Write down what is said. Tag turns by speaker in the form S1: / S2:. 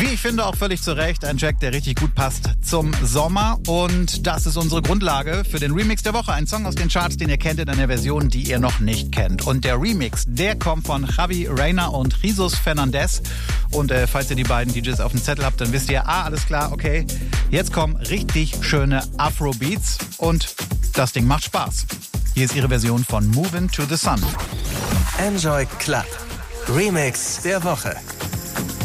S1: Wie ich finde, auch völlig zu Recht. Ein Track, der richtig gut passt zum Sommer. Und das ist unsere Grundlage für den Remix der Woche. Ein Song aus den Charts, den ihr kennt in einer Version, die ihr noch nicht kennt. Und der Remix, der kommt von Javi Reina und Jesus Fernandez. Und falls ihr die beiden DJs auf dem Zettel habt, dann wisst ihr, alles klar, okay, jetzt kommen richtig schöne Afrobeats. Und das Ding macht Spaß. Hier ist ihre Version von Movin' to the Sun.
S2: Enjoy Club. Remix der Woche.